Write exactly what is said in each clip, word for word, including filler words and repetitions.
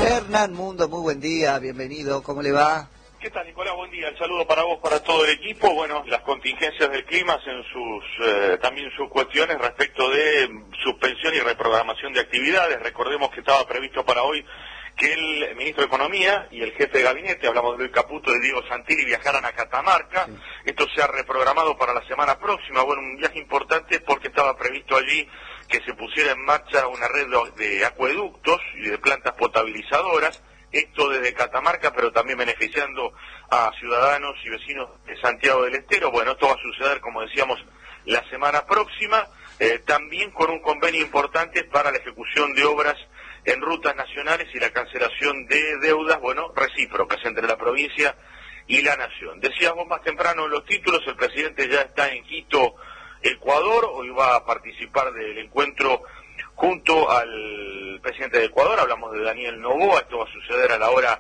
Hernán Mundo, muy buen día, bienvenido, ¿cómo le va? ¿Qué tal, Nicolás? Buen día. El saludo para vos, para todo el equipo. Bueno, las contingencias del clima hacen sus, eh, también sus cuestiones respecto de suspensión y reprogramación de actividades. Recordemos que estaba previsto para hoy que el ministro de Economía y el jefe de gabinete, hablamos de Luis Caputo y Diego Santilli, viajaran a Catamarca. Sí. Esto se ha reprogramado para la semana próxima. Bueno, un viaje importante porque estaba previsto allí que se pusiera en marcha una red de acueductos y de plantas potabilizadoras. Esto desde Catamarca, pero también beneficiando a ciudadanos y vecinos de Santiago del Estero. Bueno, esto va a suceder, como decíamos, la semana próxima, eh, también con un convenio importante para la ejecución de obras en rutas nacionales y la cancelación de deudas, bueno, recíprocas entre la provincia y la nación. Decíamos más temprano en los títulos, el presidente ya está en Quito, Ecuador, hoy va a participar del encuentro junto al presidente de Ecuador, hablamos de Daniel Noboa. Esto va a suceder a la hora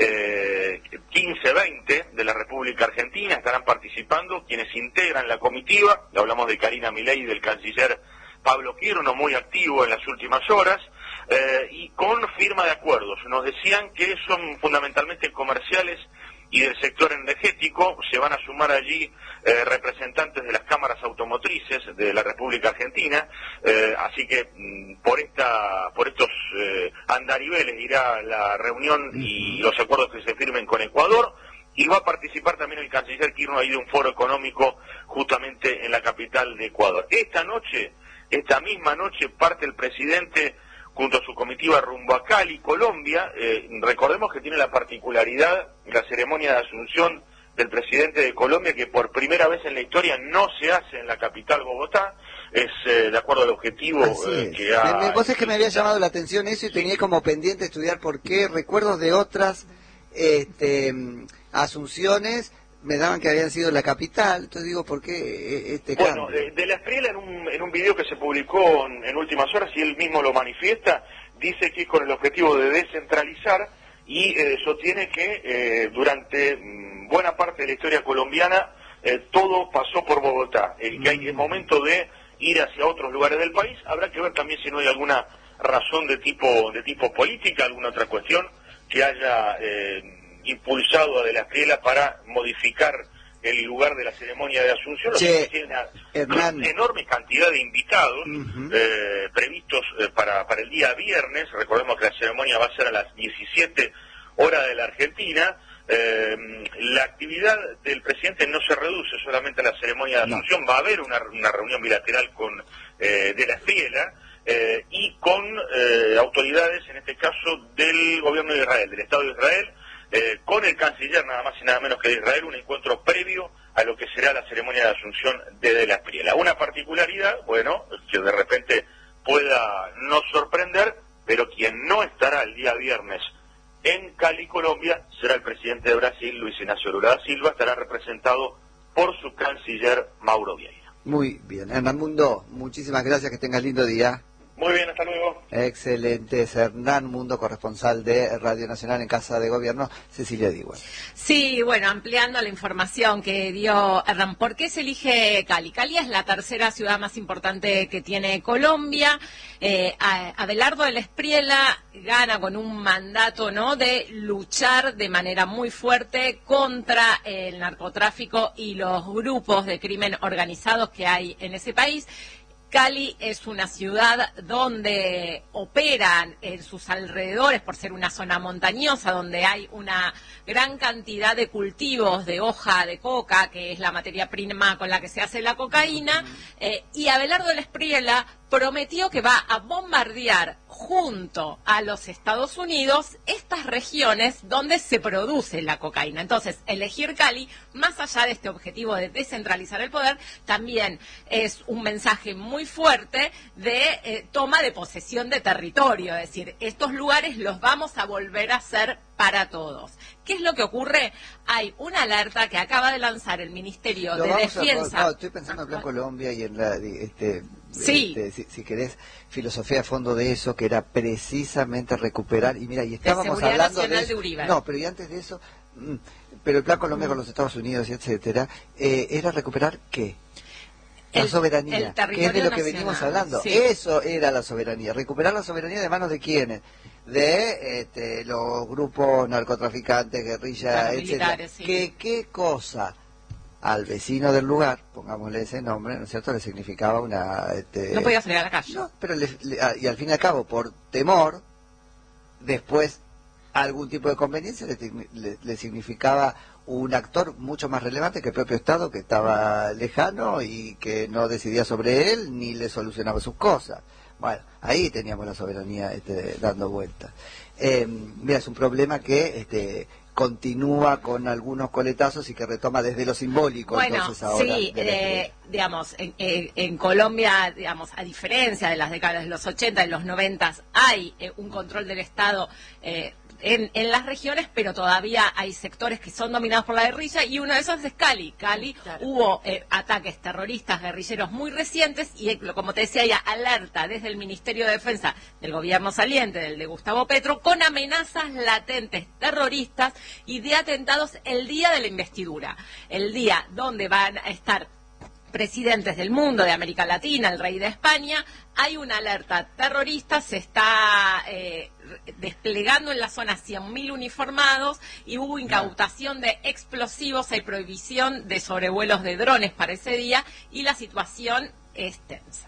eh, quince veinte de la República Argentina. Estarán participando quienes integran la comitiva, hablamos de Karina Milei y del canciller Pablo Quirno, muy activo en las últimas horas, eh, y con firma de acuerdos. Nos decían que son fundamentalmente comerciales y del sector energético. Se van a sumar allí eh, representantes de las cámaras automotrices de la República Argentina, eh, así que mm, por esta por estos eh, andariveles irá la reunión y los acuerdos que se firmen con Ecuador, y va a participar también el canciller Quirno ahí de un foro económico justamente en la capital de Ecuador. Esta noche, esta misma noche, parte el presidente junto a su comitiva rumbo a Cali, Colombia. Eh, recordemos que tiene la particularidad la ceremonia de asunción del presidente de Colombia, que por primera vez en la historia no se hace en la capital Bogotá, es eh, de acuerdo al objetivo eh, que ha... Me, vos es que me había llamado la atención eso y sí. Tenía como pendiente estudiar por qué recuerdos de otras este, asunciones me daban que habían sido la capital. Entonces digo, ¿por qué este cambio? Bueno, de, de la Espriella, en un, en un video que se publicó en, en últimas horas, y él mismo lo manifiesta, dice que es con el objetivo de descentralizar, y eh, sostiene que eh, durante mm, buena parte de la historia colombiana eh, todo pasó por Bogotá, el que hay el momento de ir hacia otros lugares del país. Habrá que ver también si no hay alguna razón de tipo de tipo política, alguna otra cuestión que haya eh, impulsado a De la Espriella para modificar el lugar de la ceremonia de asunción. Che, tiene una, Hernán, una enorme cantidad de invitados uh-huh. eh, previstos eh, para, para el día viernes. Recordemos que la ceremonia va a ser a las diecisiete horas de la Argentina. Eh, la actividad del presidente no se reduce solamente a la ceremonia de asunción, no. Va a haber una, una reunión bilateral con eh, De la Espriella eh, y con eh, autoridades, en este caso del gobierno de Israel, del Estado de Israel, Eh, con el canciller nada más y nada menos que de Israel, un encuentro previo a lo que será la ceremonia de asunción de De la Espriella. Una particularidad, bueno, que de repente pueda no sorprender, pero quien no estará el día viernes en Cali, Colombia, será el presidente de Brasil, Luis Ignacio Lula da Silva. Estará representado por su canciller Mauro Vieira. Muy bien, Hernán Mundo, muchísimas gracias, que tengas lindo día. Muy bien, hasta luego. Excelente, es Hernán Mundo, corresponsal de Radio Nacional en Casa de Gobierno. Cecilia Diwan. Sí, bueno, ampliando la información que dio Hernán, ¿por qué se elige Cali? Cali es la tercera ciudad más importante que tiene Colombia. Eh, Abelardo de la Espriella gana con un mandato, ¿no?, de luchar de manera muy fuerte contra el narcotráfico y los grupos de crimen organizados que hay en ese país. Cali es una ciudad donde operan en sus alrededores, por ser una zona montañosa, donde hay una gran cantidad de cultivos de hoja de coca, que es la materia prima con la que se hace la cocaína, eh, y Abelardo de la Espriella prometió que va a bombardear junto a los Estados Unidos estas regiones donde se produce la cocaína. Entonces, elegir Cali, más allá de este objetivo de descentralizar el poder, también es un mensaje muy fuerte de eh, toma de posesión de territorio, es decir, estos lugares los vamos a volver a hacer para todos. ¿Qué es lo que ocurre? Hay una alerta que acaba de lanzar el Ministerio Lo de Defensa. A, no, estoy pensando en Plan Colombia y en la, este, sí. este, si, si querés, filosofía a fondo de eso, que era precisamente recuperar, y mira, y estábamos de hablando de, de Uribe. No, pero y antes de eso, pero el Plan Colombia mm. con los Estados Unidos, y etcétera, eh, era recuperar ¿qué? La el, soberanía, el que es de lo que nacional, venimos hablando. Sí. Eso era la soberanía. Recuperar la soberanía de manos de quiénes. de este, los grupos narcotraficantes, guerrillas, etcétera. Sí. ¿Qué, ¿Qué cosa al vecino del lugar, pongámosle ese nombre, ¿no es cierto?, le significaba una... Este, no podía salir a la calle. No, pero le, le, y al fin y al cabo, por temor, después algún tipo de conveniencia le, le, le significaba un actor mucho más relevante que el propio Estado, que estaba lejano y que no decidía sobre él ni le solucionaba sus cosas. Bueno, ahí teníamos la soberanía este, dando vueltas. Eh, mira, es un problema que este, continúa con algunos coletazos y que retoma desde lo simbólico. Bueno, entonces ahora sí, eh, digamos, en, en, en Colombia, digamos, a diferencia de las décadas de los ochenta y los noventa, hay eh, un control del Estado eh, En, en las regiones, pero todavía hay sectores que son dominados por la guerrilla y uno de esos es Cali. Cali claro. Hubo eh, ataques terroristas guerrilleros muy recientes y, eh, como te decía ya, alerta desde el Ministerio de Defensa del gobierno saliente, del de Gustavo Petro, con amenazas latentes terroristas y de atentados el día de la investidura, el día donde van a estar presidentes del mundo, de América Latina, el rey de España. Hay una alerta terrorista, se está eh, desplegando en la zona cien mil uniformados y hubo incautación de explosivos, hay prohibición de sobrevuelos de drones para ese día y la situación es tensa.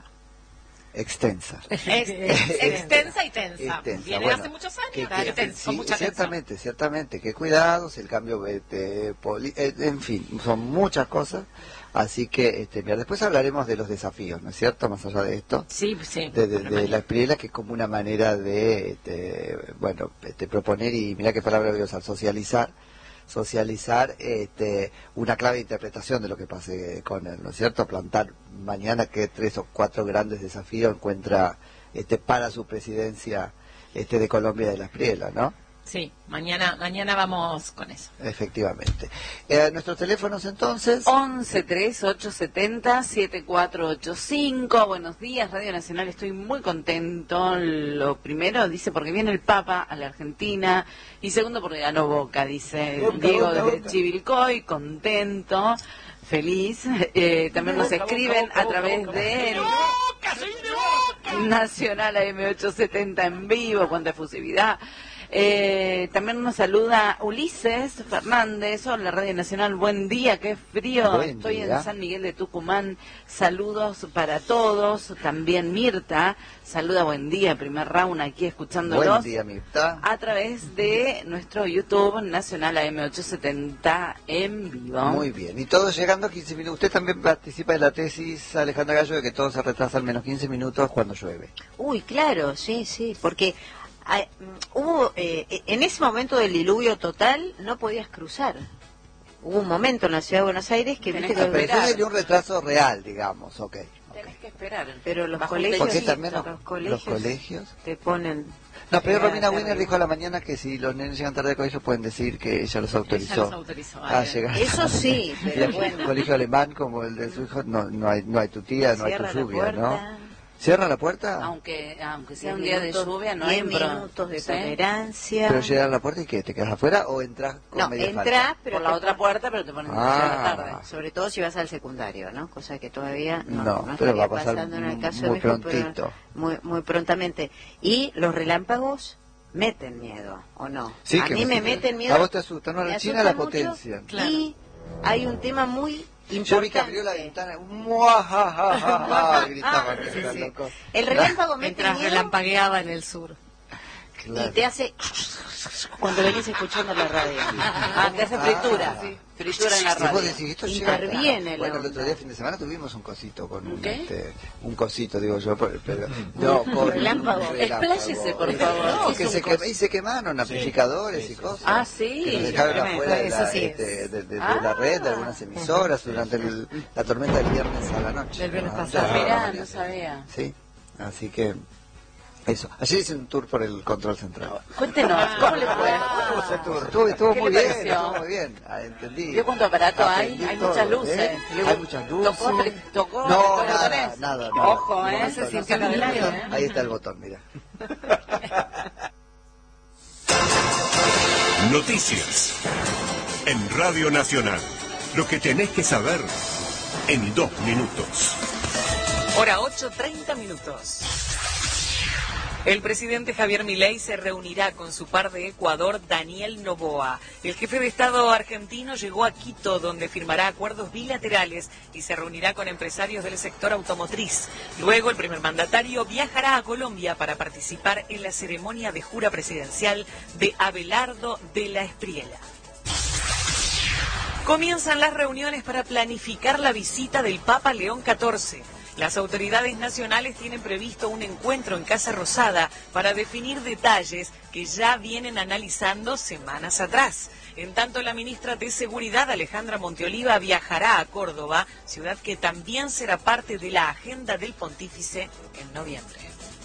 Extensa. Es, es, extensa y tensa. Extensa. Viene Bueno, hace muchos años, que, que, tensa, sí, con mucha ciertamente, tensión. ciertamente, que cuidados, el cambio, este, poli, eh, en fin, son muchas cosas. Así que, este, mira, después hablaremos de los desafíos, ¿no es cierto? Más allá de esto. Sí, sí. De, de, de la Espriella, que es como una manera de, este, bueno, este, proponer, y mira qué palabra voy a usar, socializar, socializar este, una clave de interpretación de lo que pase con él, ¿no es cierto? Plantar mañana que tres o cuatro grandes desafíos encuentra este, para su presidencia este, de Colombia de la Espriella, ¿no? Sí, mañana mañana vamos con eso. Efectivamente. Eh, Nuestros teléfonos entonces. once tres ocho setenta siete cuatro ocho cinco. Buenos días, Radio Nacional. Estoy muy contento. Lo primero, dice, porque viene el Papa a la Argentina. Y segundo, porque ganó Boca, dice Boca, Diego Boca, desde Boca. Chivilcoy. Contento, feliz. Eh, también nos escriben a través de Nacional A M ochocientos setenta en vivo, cuánta efusividad. Eh, también nos saluda Ulises Fernández. Hola, Radio Nacional, buen día, qué frío. Buen Estoy día. en San Miguel de Tucumán. Saludos para todos. También Mirta saluda, buen día, primer round aquí escuchándolos. Buen día, Mirta. A través de nuestro YouTube Nacional A M ochocientos setenta en vivo. Muy bien, y todos llegando a quince minutos. Usted también participa de la tesis, Alejandra Gallo, de que todo se retrasa al menos quince minutos cuando llueve. Uy, claro, sí, sí, porque hay, hubo eh, en ese momento del diluvio total no podías cruzar. Hubo un momento en la ciudad de Buenos Aires que Tenés viste que Ah, pero que esperar. eso sería un retraso real, digamos, ok. Tenés que esperar. pero los Bajo un colegios, ¿Por qué techito. también no? los colegios, Los colegios. te ponen. No, pero Llega Romina tarde. Wiener dijo a la mañana que si los nenes llegan tarde al colegio pueden decir que ella los autorizó, Ella los autorizó, a vale. llegar. Eso sí, Y pero el bueno. colegio alemán como el de su hijo, no, no hay, no hay tu tía, no hay Cierra tu la lluvia, puerta. ¿no? ¿Cierra la puerta? Aunque aunque sea diez un día de minutos, lluvia, no hay diez pro- minutos de ¿sí? tolerancia. Pero llegas a la puerta y ¿qué? ¿Te quedas afuera o entras con No, media entrás, falta? pero por la te otra pon- puerta, pero te pones Ah. a la tarde. sobre todo si vas al secundario, ¿no? Cosa que todavía no, No, no pero va a estaría pasar pasando en el caso muy de mi hijo, pero prontito. muy, muy prontamente. Y los relámpagos meten miedo, ¿o no? Sí, a que mí me me- meten miedo. A vos te asusta, no, me la China asusta la mucho, potencia. Claro. Y hay un tema muy importante. Yo vi que abrió la ventana, ¡muajajaja! Gritaban, Ah, sí, eran sí. locos. El relámpago mete Mientras miedo relampagueaba en el sur. Claro. y te hace cuando venís escuchando la radio. Ah, te hace fritura. Ah. Fritura en la Y vos radio. decís, esto llega acá. Interviene la Bueno, el onda. otro día, fin de semana, tuvimos un cosito con un, ¿Qué? este, un cosito, digo yo, pero, pero- no, con relámpago. un Expláyese, por favor. No, ¿Qué que es se un quema- cos- y se quemaron amplificadores y cosas. Ah, sí. Que nos dejaron tremendo. afuera de Eso la, sí es. este, de, de- de Ah. la red, de algunas emisoras, durante el- la tormenta del viernes a la noche. Del viernes Ah, pasado. ya, Mirá, ya, no sabía. Sí, así que eso. Ayer hice un tour por el control central. Cuéntenos, ¿cómo le fue? Estuvo, estuvo ¿Qué muy le bien, pareció? estuvo muy bien, ah, entendí. ¿Vio cuánto aparato hay? Aprendí Hay todo, muchas luces. ¿eh? Le- Hay muchas luces. ¿Tocó, tre- tocó no, tocó nada, botones? nada, nada. Ojo, De ¿eh? momento Se no. sintió caliente, ¿eh? Ahí está el botón, mira. Noticias en Radio Nacional. Lo que tenés que saber en dos minutos. Hora ocho, treinta minutos. El presidente Javier Milei se reunirá con su par de Ecuador, Daniel Noboa. El jefe de Estado argentino llegó a Quito, donde firmará acuerdos bilaterales y se reunirá con empresarios del sector automotriz. Luego, el primer mandatario viajará a Colombia para participar en la ceremonia de jura presidencial de Abelardo de la Espriella. Comienzan las reuniones para planificar la visita del Papa León catorce. Las autoridades nacionales tienen previsto un encuentro en Casa Rosada para definir detalles que ya vienen analizando semanas atrás. En tanto, la ministra de Seguridad, Alejandra Monteoliva, viajará a Córdoba, ciudad que también será parte de la agenda del pontífice en noviembre.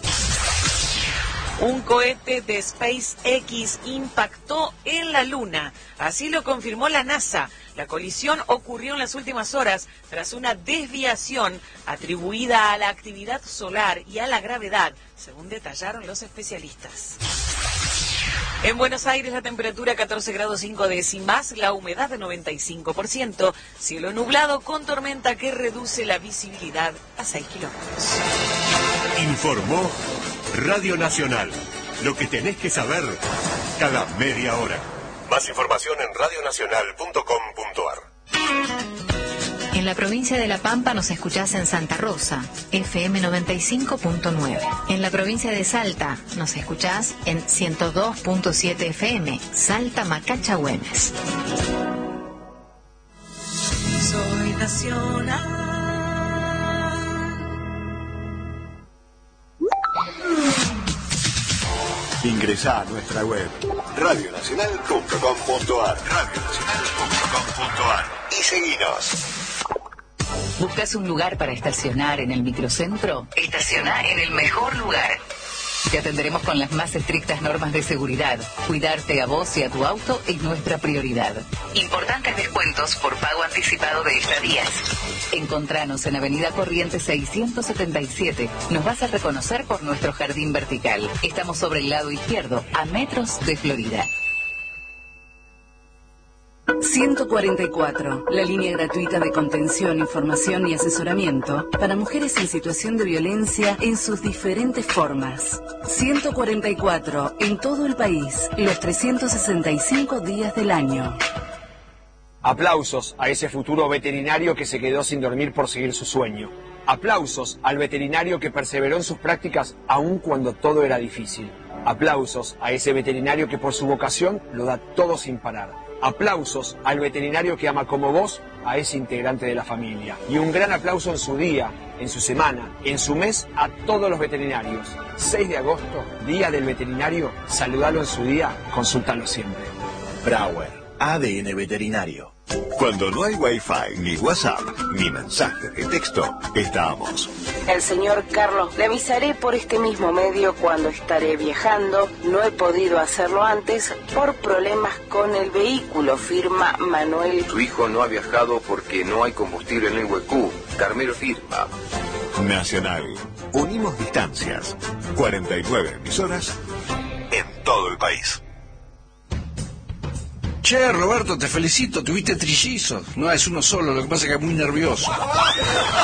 Un cohete de SpaceX impactó en la Luna. Así lo confirmó la NASA. La colisión ocurrió en las últimas horas tras una desviación atribuida a la actividad solar y a la gravedad, según detallaron los especialistas. En Buenos Aires la temperatura catorce grados cinco décimas, la humedad de noventa y cinco por ciento, cielo nublado con tormenta que reduce la visibilidad a seis kilómetros. Informó Radio Nacional. Lo que tenés que saber cada media hora. Más información en radio nacional punto com punto a r. En la provincia de La Pampa nos escuchás en Santa Rosa, F M noventa y cinco punto nueve. En la provincia de Salta nos escuchás en ciento dos punto siete F M, Salta Macacha Güemes. Soy nacional. Ingresá a nuestra web radio nacional punto com punto a r radio nacional punto com punto a r y seguinos. ¿Buscas un lugar para estacionar en el microcentro? Estaciona en el mejor lugar. Te atenderemos con las más estrictas normas de seguridad. Cuidarte a vos y a tu auto es nuestra prioridad. Importantes descuentos por pago anticipado de estadías. Encontranos en Avenida Corrientes seiscientos setenta y siete. Nos vas a reconocer por nuestro jardín vertical. Estamos sobre el lado izquierdo, a metros de Florida. ciento cuarenta y cuatro, la línea gratuita de contención, información y asesoramiento para mujeres en situación de violencia en sus diferentes formas. ciento cuarenta y cuatro, en todo el país, los trescientos sesenta y cinco días del año. Aplausos a ese futuro veterinario que se quedó sin dormir por seguir su sueño. Aplausos al veterinario que perseveró en sus prácticas aun cuando todo era difícil. Aplausos a ese veterinario que por su vocación lo da todo sin parar. Aplausos al veterinario que ama como vos a ese integrante de la familia. Y un gran aplauso en su día, en su semana, en su mes a todos los veterinarios. seis de agosto, Día del Veterinario. Saludalo en su día, consúltalo siempre. Brauer, A D N Veterinario. Cuando no hay Wi-Fi, ni WhatsApp, ni mensaje de texto, estamos. El señor Carlos, le avisaré por este mismo medio cuando estaré viajando. No he podido hacerlo antes por problemas con el vehículo, firma Manuel. Su hijo no ha viajado porque no hay combustible en el Huecú. Carmelo firma. Nacional. Unimos distancias. cuarenta y nueve emisoras en todo el país. Che, Roberto, te felicito, tuviste trillizos. No es uno solo, lo que pasa es que es muy nervioso.